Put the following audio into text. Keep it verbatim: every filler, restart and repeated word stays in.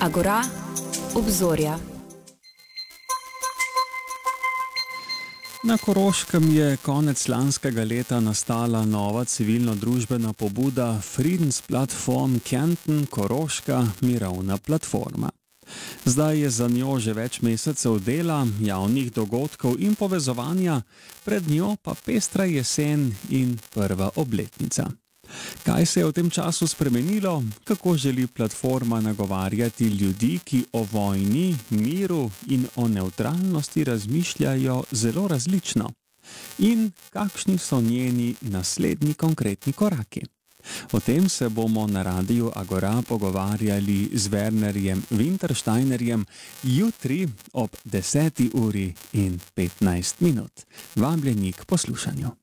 Agora, obzorja. Na Koroškem je konec lanskega leta nastala nova civilno-družbena pobuda Friedensplatform Kärnten Koroška mirovna platforma. Zdaj je za njo že več mesecev dela, javnih dogodkov in povezovanja, pred njo pa pestra jesen in prva obletnica. Kaj se je v tem času spremenilo, kako želi platforma nagovarjati ljudi, ki o vojni, miru in o nevtralnosti razmišljajo zelo različno? In kakšni so njeni naslednji konkretni koraki? O tem se bomo na Radiu Agora pogovarjali z Wernerjem Wintersteinerjem jutri ob deseti uri in petnajst minut. Vabljeni k poslušanju.